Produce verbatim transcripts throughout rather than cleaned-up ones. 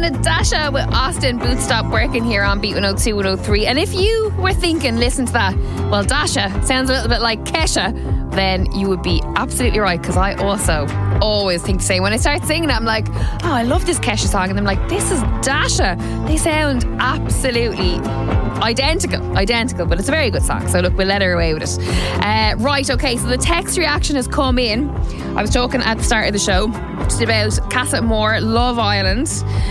And Dasha with Austin Boot Stop working here on Beat one oh two, one oh three. And if you were thinking, listen to that, well, Dasha sounds a little bit like Kesha, then you would be absolutely right, because I also always think the same. When I start singing it, I'm like, oh, I love this Kesha song. And I'm like, this is Dasha. They sound absolutely identical, identical, but it's a very good song. So look, we'll let her away with it. Uh, right, okay, so the text reaction has come in. I was talking at the start of the show just about Casa Amor, Love Island.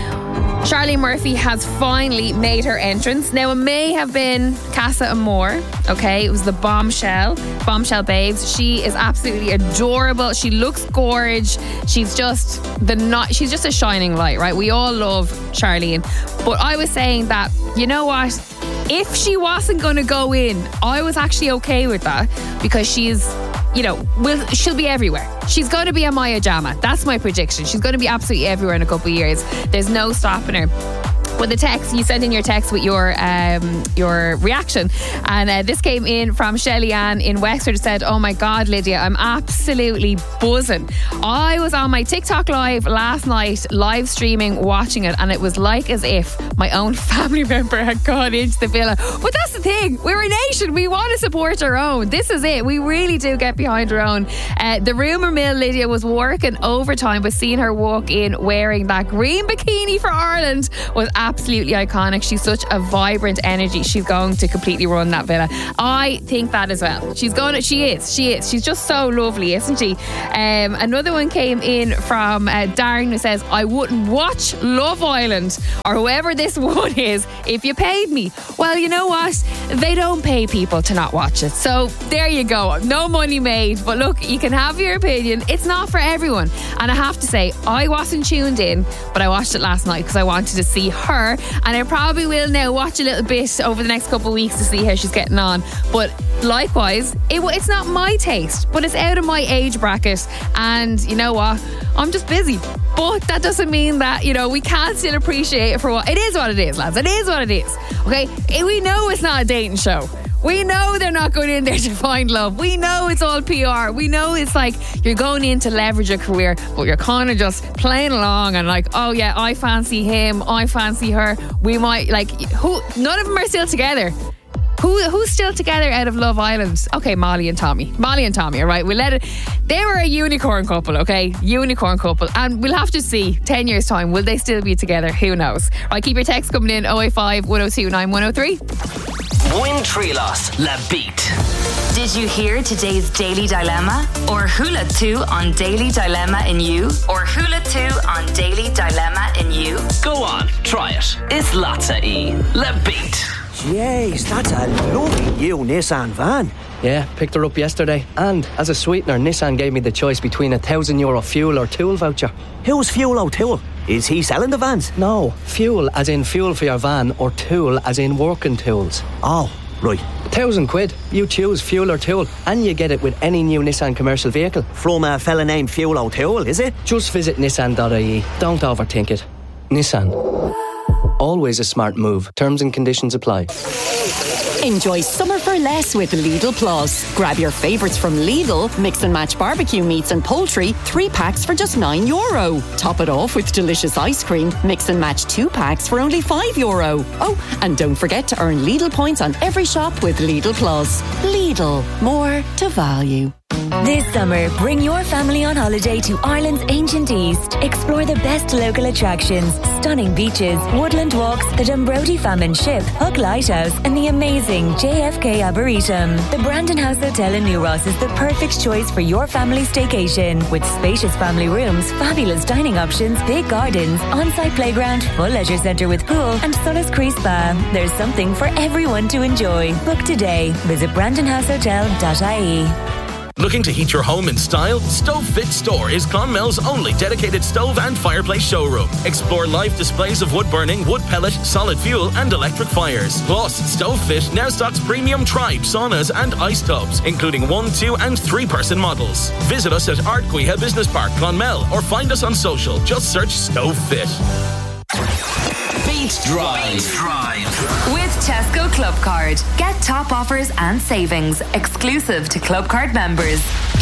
Charlie Murphy has finally made her entrance. Now, it may have been Casa Amor, okay? It was the Bombshell, Bombshell Babes. She is absolutely adorable. She looks gorge. She's just the not. She's just a shining light, right? We all love Charlene. But I was saying that, you know what? If she wasn't going to go in, I was actually okay with that, because she's, you know, will she'll be everywhere. She's going to be a Maya Jama. That's my prediction. She's going to be absolutely everywhere in a couple of years. There's no stopping her. With the text, you sent in your text with your um, your reaction, and uh, this came in from Shelly Ann in Wexford. Said, oh my God, Lydia, I'm absolutely buzzing. I was on my TikTok live last night, live streaming, watching it, and it was like as if my own family member had gone into the villa. But that's the thing, we're a nation, we want to support our own. This is it, we really do get behind our own. Uh, the rumour mill, Lydia, was working overtime, but seeing her walk in wearing that green bikini for Ireland was absolutely iconic. She's such a vibrant energy. She's going to completely run that villa. I think that as well. She's going to, she is, she is. She's just so lovely, isn't she? Um, another one came in from uh, Darren, who says, I wouldn't watch Love Island or whoever this one is if you paid me. Well, you know what? They don't pay people to not watch it. So there you go. No money made. But look, you can have your opinion. It's not for everyone. And I have to say, I wasn't tuned in, but I watched it last night because I wanted to see her. And I probably will now watch a little bit over the next couple of weeks to see how she's getting on. But likewise, it, it's not my taste, but it's out of my age bracket. And you know what? I'm just busy. But that doesn't mean that, you know, we can't still appreciate it for what it is. What it is, lads. It is what it is. Okay? We know it's not a dating show. We know they're not going in there to find love. We know it's all P R. We know it's like you're going in to leverage a career, but you're kind of just playing along and like, oh yeah, I fancy him, I fancy her. We might, like, who? None of them are still together. Who who's still together out of Love Island? Okay, Molly and Tommy. Molly and Tommy, all right. We'll let it. They were a unicorn couple, okay? Unicorn couple. And we'll have to see, ten years' time, will they still be together? Who knows? Right, keep your text coming in oh eight five, one oh two, nine one oh three. Win Trilos, La Beat. Did you hear today's Daily Dilemma? Or Hula two on Daily Dilemma in You? Or Hula two on Daily Dilemma in You? Go on, try it. It's Latza E. La Beat. Jeez, that's a lovely new Nissan van. Yeah, picked her up yesterday. And as a sweetener, Nissan gave me the choice between a thousand euro fuel or tool voucher. Who's Fuel O'Toole? Is he selling the vans? No, fuel as in fuel for your van, or tool as in working tools. Oh, right. A thousand quid. You choose fuel or tool, and you get it with any new Nissan commercial vehicle. From a fella named Fuel O'Toole, is it? Just visit nissan dot I E. Don't overthink it. Nissan. Always a smart move. Terms and conditions apply. Enjoy summer for less with Lidl Plus. Grab your favourites from Lidl, mix and match barbecue meats and poultry, three packs for just nine euro. Top it off with delicious ice cream, mix and match two packs for only five euro. Oh, and don't forget to earn Lidl points on every shop with Lidl Plus. Lidl, more to value. This summer, bring your family on holiday to Ireland's ancient East. Explore the best local attractions, stunning beaches, woodland walks, the Dumbrody Famine Ship, Hook Lighthouse, and the amazing J F K Arboretum. The Brandon House Hotel in New Ross is the perfect choice for your family staycation. With spacious family rooms, fabulous dining options, big gardens, on-site playground, full leisure centre with pool, and Solis Cree Spa. There's something for everyone to enjoy. Book today. Visit brandon house hotel dot I E. Looking to heat your home in style? Stove Fit Store is Clonmel's only dedicated stove and fireplace showroom. Explore live displays of wood burning, wood pellet, solid fuel and electric fires. Plus, Stove Fit now stocks premium Tribe saunas and ice tubs, including one, two and three person models. Visit us at Ardguiha Business Park, Clonmel, or find us on social. Just search Stove Fit. Beat Drive. Beat Drive. With Tesco Club Card. Get top offers and savings exclusive to Club Card members.